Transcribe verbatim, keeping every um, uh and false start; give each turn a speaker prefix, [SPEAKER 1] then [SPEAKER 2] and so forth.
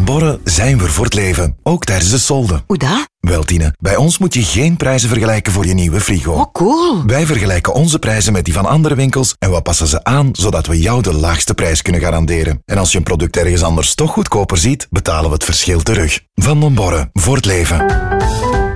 [SPEAKER 1] Borre zijn we er voor het leven, ook tijdens de solden.
[SPEAKER 2] Hoe dat?
[SPEAKER 1] Wel, Tine, bij ons moet je geen prijzen vergelijken voor je nieuwe frigo.
[SPEAKER 2] Oh, cool.
[SPEAKER 1] Wij vergelijken onze prijzen met die van andere winkels en we passen ze aan, zodat we jou de laagste prijs kunnen garanderen. En als je een product ergens anders toch goedkoper ziet, betalen we het verschil terug. Van den Borre, voor het leven.